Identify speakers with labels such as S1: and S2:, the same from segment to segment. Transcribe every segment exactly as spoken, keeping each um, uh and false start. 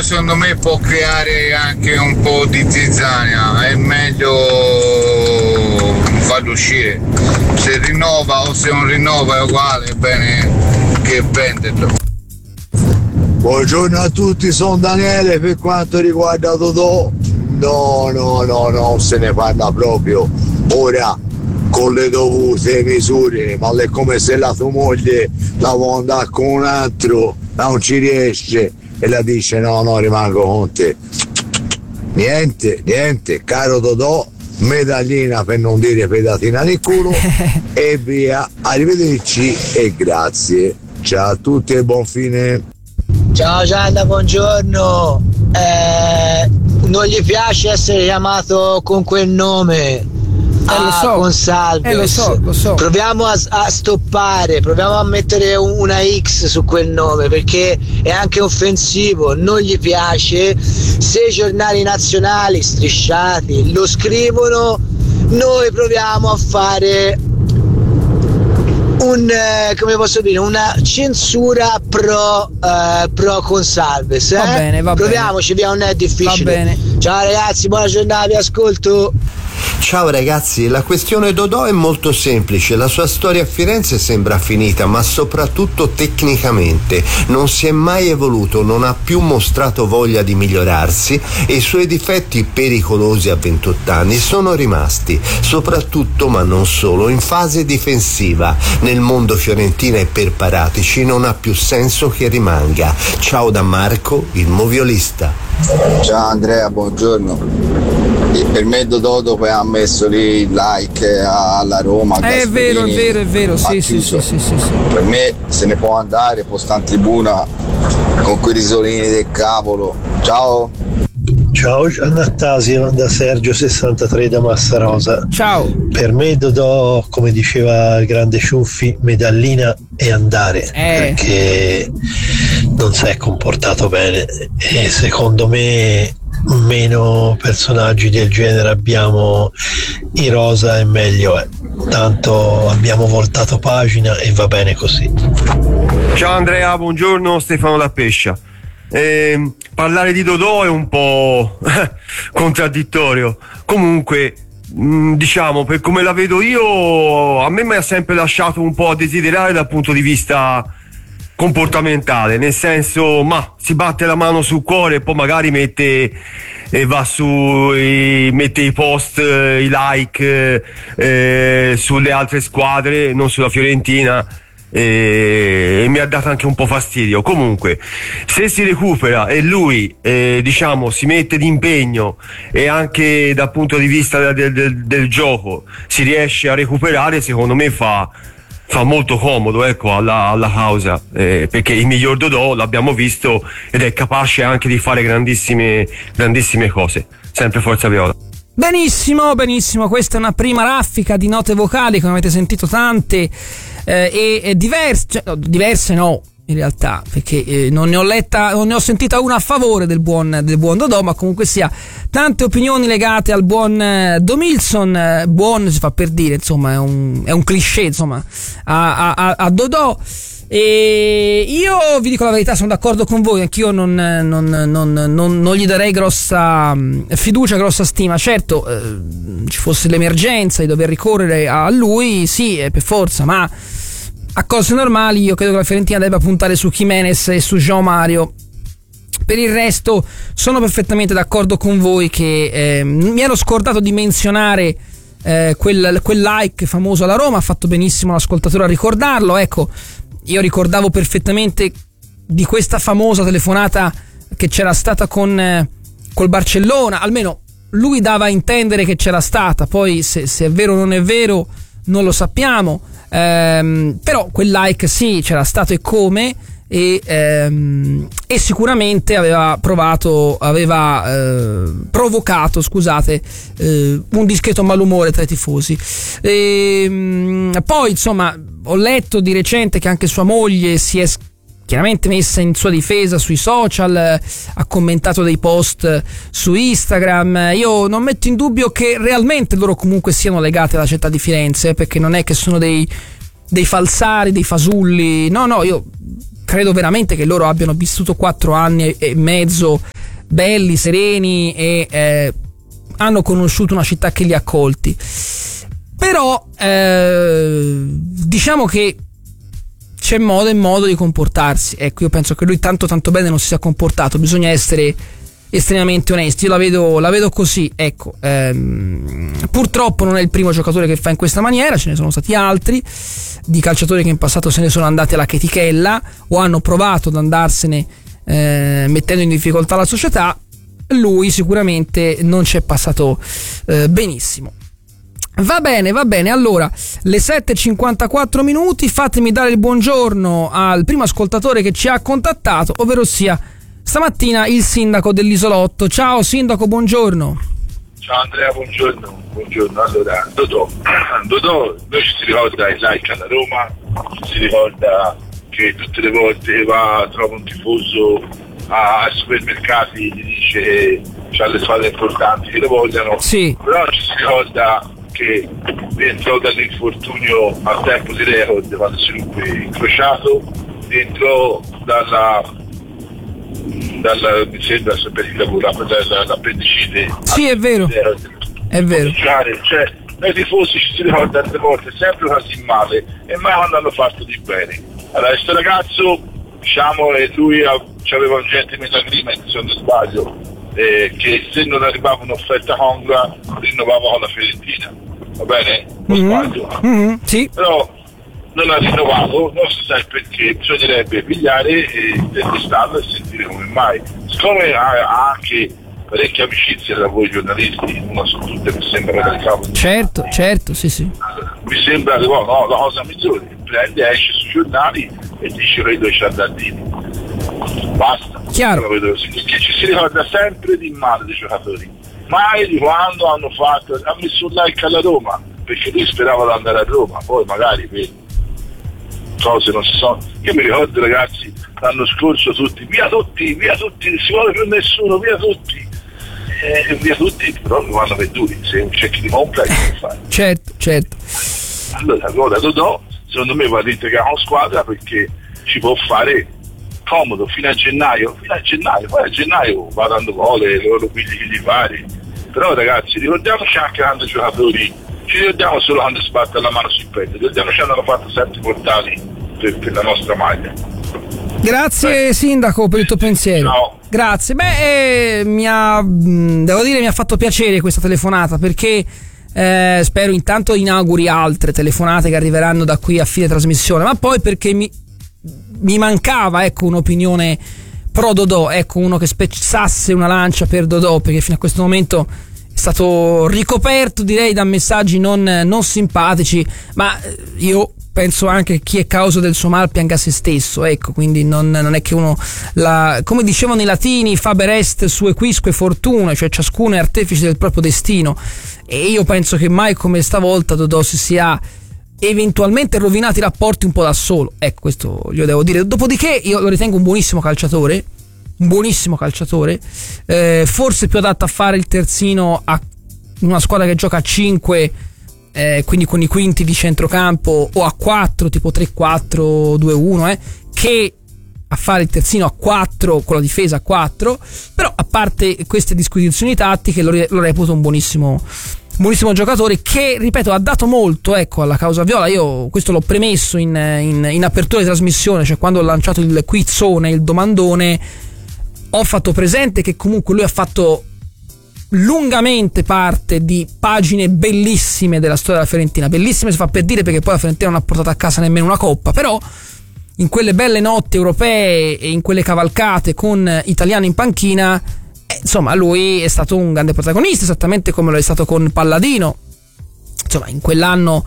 S1: secondo me può creare anche un po' di zizzania, è meglio farlo uscire. Se rinnova o se non rinnova è uguale, è bene che venderlo.
S2: Buongiorno a tutti, sono Daniele. Per quanto riguarda Totò, no, no, no, non se ne parla proprio. Ora, con le dovute misure, ma è come se la tua moglie la vuole andare con un altro, non ci riesce e la dice no, no, rimango con te. Niente, niente, caro Totò, medaglina per non dire pedatina nel culo e via, arrivederci e grazie. Ciao a tutti e buon fine.
S3: Ciao Gianna, buongiorno. Eh, non gli piace essere chiamato con quel nome.
S4: Eh,
S3: ah,
S4: lo so.
S3: Consalves.
S4: Eh, lo so, lo so.
S3: Proviamo a, a stoppare, proviamo a mettere una X su quel nome perché è anche offensivo, non gli piace. Se i giornali nazionali strisciati lo scrivono, noi proviamo a fare un eh, come posso dire una censura pro eh, pro Consalves, eh?
S4: Va bene, va
S3: proviamoci, via, non è difficile.
S4: Va bene.
S3: Ciao ragazzi, buona giornata, vi ascolto.
S5: Ciao ragazzi, la questione Dodò è molto semplice. La sua storia a Firenze sembra finita, ma soprattutto tecnicamente non si è mai evoluto, non ha più mostrato voglia di migliorarsi e i suoi difetti pericolosi a ventotto anni sono rimasti, soprattutto ma non solo, in fase difensiva. Nel mondo Fiorentina e per Paratici non ha più senso che rimanga. Ciao da Marco, il moviolista.
S2: Ciao Andrea, buongiorno. E per me Dodò dopo ha messo lì il like alla Roma,
S4: Eh, è vero, è vero, è vero, sì, sì, sì, sì, sì, sì.
S2: Per me se ne può andare, può stare in tribuna con quei risolini del cavolo. Ciao.
S6: Ciao Anastasia, da Sergio sessantatré da Massarosa.
S4: Ciao.
S6: Per me Dodò, come diceva il grande Ciuffi, medallina e andare,
S4: eh.
S6: perché non si è comportato bene e secondo me meno personaggi del genere abbiamo i rosa e meglio è. Tanto abbiamo voltato pagina e va bene così.
S7: Ciao Andrea, buongiorno, Stefano da Pescia. Eh, parlare di Dodò è un po' contraddittorio. Comunque, mh, diciamo, per come la vedo io, a me mi ha sempre lasciato un po' a desiderare dal punto di vista comportamentale, nel senso, ma si batte la mano sul cuore e poi magari mette e va su e mette i post, i like eh, sulle altre squadre, non sulla Fiorentina, e, e mi ha dato anche un po' fastidio. Comunque, se si recupera e lui eh, diciamo si mette d'impegno e anche dal punto di vista del, del, del gioco si riesce a recuperare, secondo me fa fa molto comodo, ecco, alla, alla causa, eh, perché il miglior Dodò l'abbiamo visto ed è capace anche di fare grandissime grandissime cose. Sempre forza Viola.
S4: Benissimo, benissimo, questa è una prima raffica di note vocali, come avete sentito tante eh, e, e diverse, cioè, no, diverse no, in realtà, perché eh, non ne ho letta, non ne ho sentita una a favore del buon, del buon Dodò, ma comunque sia tante opinioni legate al buon eh, Domilson, eh, buon si fa per dire, insomma, è un, è un cliché, insomma, a, a, a Dodò. E io vi dico la verità, sono d'accordo con voi, anch'io non, non, non, non, non gli darei grossa fiducia, grossa stima. Certo, eh, ci fosse l'emergenza di dover ricorrere a lui, sì, per forza, ma a cose normali io credo che la Fiorentina debba puntare su Jimenez e su João Mario. Per il resto sono perfettamente d'accordo con voi che eh, mi ero scordato di menzionare eh, quel, quel like famoso alla Roma, ha fatto benissimo l'ascoltatore a ricordarlo. Ecco, io ricordavo perfettamente di questa famosa telefonata che c'era stata con eh, col Barcellona, almeno lui dava a intendere che c'era stata, poi se, se è vero o non è vero non lo sappiamo. Ehm, però quel like sì, c'era stato e come e, ehm, e sicuramente aveva provato aveva eh, provocato scusate eh, un discreto malumore tra i tifosi. E, poi insomma ho letto di recente che anche sua moglie si è chiaramente messa in sua difesa sui social, ha commentato dei post su Instagram. Io non metto in dubbio che realmente loro comunque siano legati alla città di Firenze, perché non è che sono dei dei falsari, dei fasulli. No, no, io credo veramente che loro abbiano vissuto quattro anni e mezzo belli, sereni e eh, hanno conosciuto una città che li ha accolti. Però eh, diciamo che c'è modo e modo di comportarsi. Ecco, io penso che lui tanto tanto bene non si sia comportato, bisogna essere estremamente onesti. Io la vedo, la vedo così, ecco. Ehm, purtroppo non è il primo giocatore che fa in questa maniera, ce ne sono stati altri di calciatori che in passato se ne sono andati alla chetichella o hanno provato ad andarsene eh, mettendo in difficoltà la società. Lui sicuramente non ci è passato eh, benissimo. Va bene, va bene, allora le sette e cinquantaquattro minuti, fatemi dare il buongiorno al primo ascoltatore che ci ha contattato, ovvero sia stamattina il sindaco dell'isolotto. Ciao sindaco, buongiorno.
S8: Ciao Andrea, buongiorno. Buongiorno. Allora, Dodò, Dodò, noi ci si ricorda il like alla Roma, ci si ricorda che tutte le volte che va, trova un tifoso ai supermercati, gli dice che c'ha le squadre importanti che lo vogliono,
S4: sì.
S8: Però ci si ricorda che entrò dall'infortunio al tempo di record quando si ruppe incrociato, entrò dalla dalla mi sembra per il lavoro dall'appendicite.
S4: Sì, è vero, è vero.
S8: Cioè, noi tifosi ci si ricorda altre volte sempre quasi male e mai quando hanno fatto di bene. Allora questo ragazzo, diciamo, e lui aveva un gentleman agreement, se non sbaglio, eh, che se non arrivava un'offerta congrua rinnovava con la Fiorentina, va bene? Non
S4: mm-hmm.
S8: sbaglio?
S4: Mm-hmm. Sì.
S8: Però non ha rinnovato, non si sa il perché, bisognerebbe pigliare e testarlo e sentire come mai. Siccome ha anche parecchie amicizie da voi giornalisti, una su tutte mi sembra dal capo.
S4: Certo, certo, sì sì.
S8: Mi sembra che no, la cosa migliore, prende, esce sui giornali e dice vedo i ciardardini. Basta.
S4: Chiaro.
S8: Vedo, perché ci si ricorda sempre di male dei giocatori. Mai di quando hanno fatto, ha messo un like alla Roma, perché lui sperava di andare a Roma, poi magari per cose non si sono. Io mi ricordo ragazzi, l'anno scorso tutti, via tutti, via tutti, non si vuole più nessuno, via tutti. E via tutti, però non vanno venduti, se c'è chi li compra che devi fare.
S4: Certo, certo.
S8: Allora, allora Dodò, secondo me va a integrare una squadra perché ci può fare comodo fino a gennaio, fino a gennaio, poi a gennaio va dando gole, loro pigli che gli pare. Però ragazzi, ricordiamoci anche quando i giocatori, ci ricordiamo solo quando si batte la mano sul petto, ricordiamoci quando hanno fatto sette portali per, per la nostra maglia.
S4: Grazie Beh. Sindaco per il tuo pensiero.
S8: Ciao.
S4: Grazie. Beh, eh, mi ha, devo dire mi ha fatto piacere questa telefonata perché eh, spero intanto inauguri altre telefonate che arriveranno da qui a fine trasmissione, ma poi perché mi, mi mancava ecco un'opinione pro Dodò, ecco uno che spezzasse una lancia per Dodò, perché fino a questo momento è stato ricoperto direi da messaggi non, non simpatici, ma io penso anche che chi è causa del suo mal pianga se stesso, ecco, quindi non, non è che uno la, come dicevano i latini, faber est sue quisque fortuna, cioè ciascuno è artefice del proprio destino, e io penso che mai come stavolta Dodò si sia eventualmente rovinati i rapporti un po' da solo, ecco, questo glielo devo dire. Dopodiché io lo ritengo un buonissimo calciatore, un buonissimo calciatore, eh, forse più adatto a fare il terzino a una squadra che gioca a cinque, eh, quindi con i quinti di centrocampo, o a quattro tipo tre quattro due uno, eh, che a fare il terzino a quattro con la difesa a quattro. Però a parte queste disquisizioni tattiche lo, lo reputo un buonissimo buonissimo giocatore che, ripeto, ha dato molto ecco alla causa viola. Io questo l'ho premesso in, in, in apertura di trasmissione, cioè quando ho lanciato il quizzone, il domandone, ho fatto presente che comunque lui ha fatto lungamente parte di pagine bellissime della storia della Fiorentina, bellissime si fa per dire perché poi la Fiorentina non ha portato a casa nemmeno una coppa, però in quelle belle notti europee e in quelle cavalcate con italiani in panchina, eh, insomma lui è stato un grande protagonista, esattamente come lo è stato con Palladino. Insomma, in quell'anno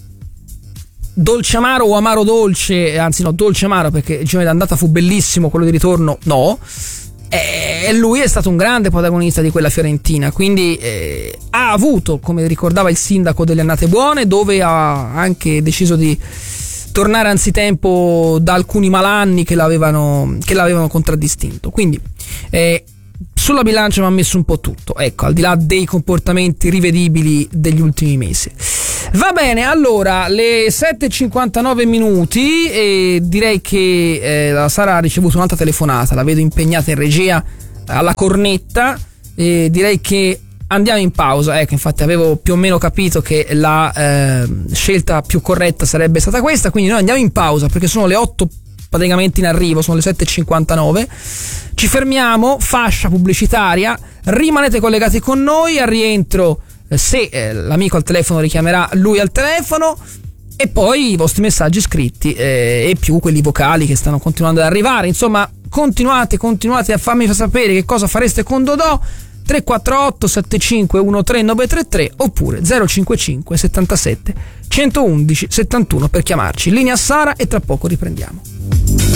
S4: dolce amaro o amaro dolce, anzi no, dolce amaro, perché il girone d'andata fu bellissimo, quello di ritorno no, e lui è stato un grande protagonista di quella Fiorentina, quindi eh, ha avuto, come ricordava il sindaco, delle annate buone, dove ha anche deciso di tornare anzitempo da alcuni malanni che l'avevano, che l'avevano contraddistinto. Quindi eh, sulla bilancia mi ha messo un po' tutto, ecco, al di là dei comportamenti rivedibili degli ultimi mesi. Va bene, allora le sette e cinquantanove minuti e direi che eh, la Sara ha ricevuto un'altra telefonata, la vedo impegnata in regia alla cornetta, e direi che andiamo in pausa. Ecco, infatti avevo più o meno capito che la eh, scelta più corretta sarebbe stata questa, quindi noi andiamo in pausa perché sono le otto praticamente in arrivo, sono le sette e cinquantanove. Ci fermiamo, fascia pubblicitaria, rimanete collegati con noi, al rientro se eh, l'amico al telefono richiamerà lui al telefono, e poi i vostri messaggi scritti eh, e più quelli vocali che stanno continuando ad arrivare. Insomma, continuate continuate a farmi sapere che cosa fareste con Dodò. Tre quattro otto sette cinque uno tre nove tre tre oppure zero cinque cinque settantasette centoudici settantuno per chiamarci. Linea Sara e tra poco riprendiamo.